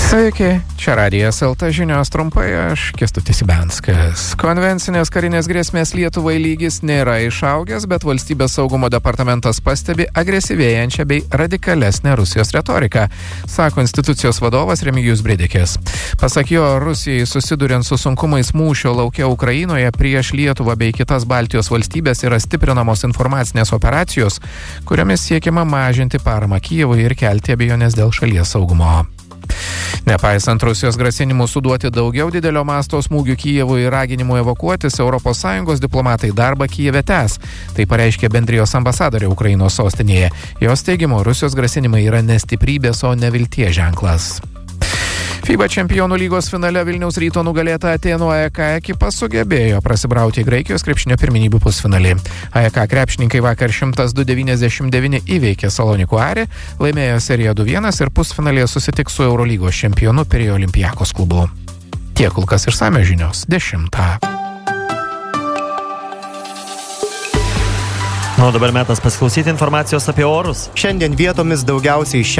Sveiki, čia Radijas LT žinios trumpai, aš Kęstutis Ibenskas. Konvencinės karinės grėsmės Lietuvai lygis nėra išaugęs, bet valstybės saugumo departamentas pastebi agresyvėjančią bei radikalesnę Rusijos retoriką, sako institucijos vadovas Remigijus Bridikis. Pasak jo, Rusijai susiduriant su sunkumais mūšio lauke Ukrainoje prieš Lietuvą bei kitas Baltijos valstybės yra stiprinamos informacinės operacijos, kuriomis siekiama mažinti paramą Kijevui ir kelti abejonės dėl šalies saugumo. Nepaisant Rusijos grasinimų suduoti daugiau didelio masto smūgių Kijevui ir raginimų evakuotis, ES diplomatai darbą Kijeve tęs. Tai pareiškė bendrijos ambasadorė Ukrainos sostinėje. Jos teigimu, Rusijos grasinimai yra ne stiprybės, o nevilties ženklas. FIBA čempionų lygos finale Vilniaus Ryto nugalėta Atėnų AEK ekipa sugebėjo prasibrauti į Graikijos krepšinio pirmenybių pusfinalį. AEK krepšininkai vakar 102-99 įveikė Salonikų Arį, laimėjo seriją 2-1 ir pusfinalėje susitiks su Eurolygos čempionu Pirėjo Olympiakos klubu. Tiek kol kas išsamios žinios 10. O dabar metas pasiklausyti informacijos apie orus. Šiandien vietomis daugiausiai